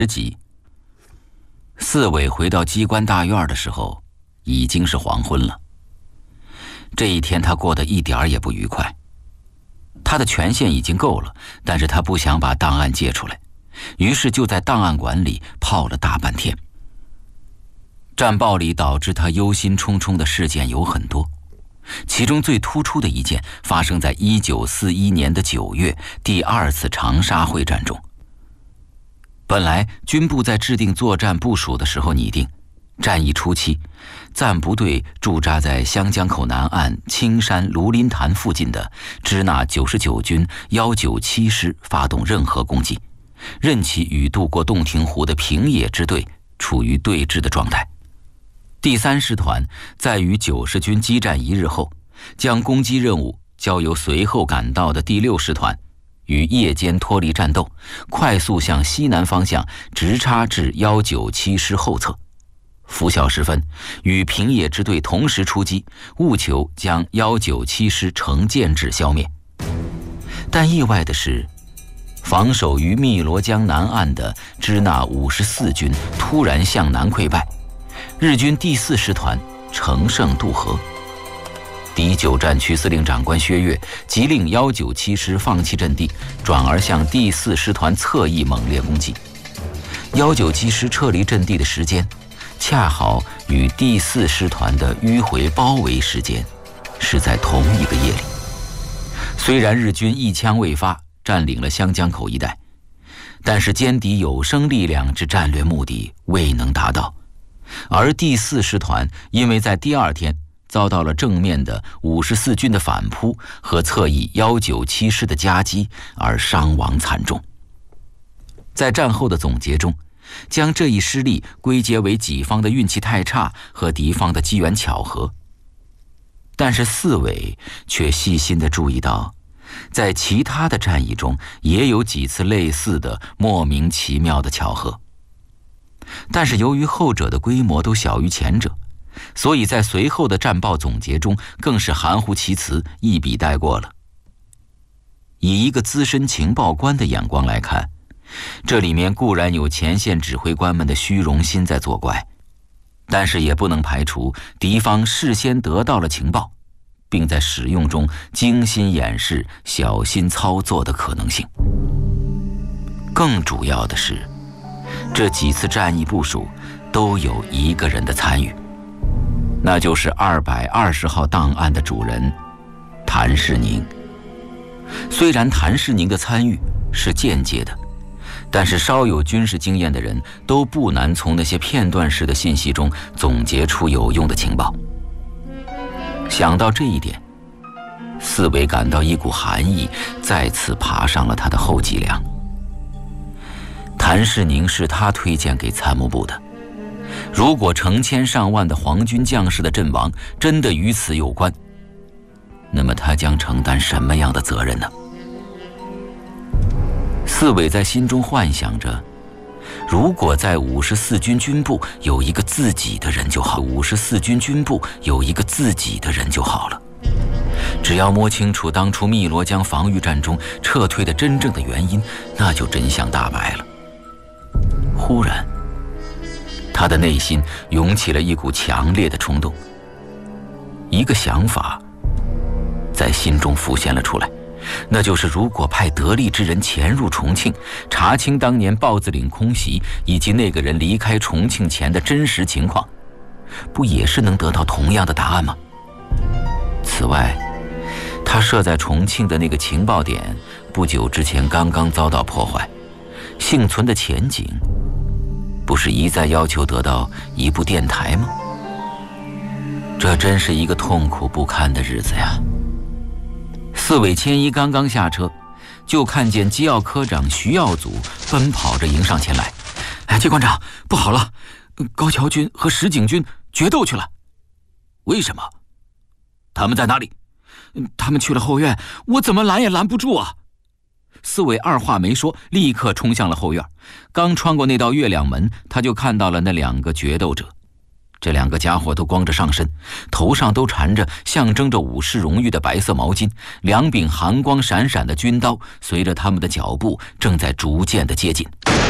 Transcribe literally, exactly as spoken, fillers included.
十几，四伟回到机关大院的时候，已经是黄昏了。这一天他过得一点儿也不愉快。他的权限已经够了，但是他不想把档案借出来，于是就在档案馆里泡了大半天。战报里导致他忧心忡忡的事件有很多，其中最突出的一件发生在一九四一年的九月第二次长沙会战中。本来军部在制定作战部署的时候拟定，战役初期，暂不对驻扎在湘江口南岸青山卢林潭附近的支那九十九军一九七师发动任何攻击，任其与渡过洞庭湖的平野支队处于对峙的状态。第三师团在与九十军激战一日后，将攻击任务交由随后赶到的第六师团，于夜间脱离战斗，快速向西南方向直插至一九七师后侧。拂晓时分，与平野支队同时出击，务求将一九七师成建制消灭。但意外的是，防守于汨罗江南岸的支那五十四军突然向南溃败，日军第四师团乘胜渡河。第九战区司令长官薛岳急令一九七师放弃阵地，转而向第四师团侧翼猛烈攻击。一九七师撤离阵地的时间恰好与第四师团的迂回包围时间是在同一个夜里。虽然日军一枪未发，占领了湘江口一带，但是歼敌有生力量之战略目的未能达到，而第四师团因为在第二天遭到了正面的五十四军的反扑和侧翼一九七师的夹击而伤亡惨重。在战后的总结中，将这一失利归结为己方的运气太差和敌方的机缘巧合。但是四伟却细心地注意到，在其他的战役中也有几次类似的莫名其妙的巧合，但是由于后者的规模都小于前者，所以在随后的战报总结中更是含糊其辞，一笔带过了。以一个资深情报官的眼光来看，这里面固然有前线指挥官们的虚荣心在作怪，但是也不能排除敌方事先得到了情报，并在使用中精心掩饰、小心操作的可能性。更主要的是，这几次战役部署都有一个人的参与，那就是二百二十号档案的主人谭世宁。虽然谭世宁的参与是间接的，但是稍有军事经验的人都不难从那些片段式的信息中总结出有用的情报。想到这一点，四伟感到一股寒意再次爬上了他的后脊梁。谭世宁是他推荐给参谋部的，如果成千上万的皇军将士的阵亡真的与此有关，那么他将承担什么样的责任呢？四伟在心中幻想着，如果在五十四军军部有一个自己的人就好，五十四军军部有一个自己的人就好了。只要摸清楚当初汨罗江防御战中撤退的真正的原因，那就真相大白了。忽然，他的内心涌起了一股强烈的冲动，一个想法在心中浮现了出来，那就是如果派得力之人潜入重庆，查清当年豹子岭空袭以及那个人离开重庆前的真实情况，不也是能得到同样的答案吗？此外，他设在重庆的那个情报点不久之前刚刚遭到破坏，幸存的前景不是一再要求得到一部电台吗？这真是一个痛苦不堪的日子呀。四伟千一刚刚下车，就看见机要科长徐耀祖奔跑着迎上前来。哎，机关长，不好了，高桥军和石井军决斗去了。为什么？他们在哪里？他们去了后院，我怎么拦也拦不住啊！四伟二话没说，立刻冲向了后院。刚穿过那道月亮门，他就看到了那两个决斗者。这两个家伙都光着上身，头上都缠着象征着武士荣誉的白色毛巾，两柄寒光闪闪的军刀随着他们的脚步正在逐渐的接近。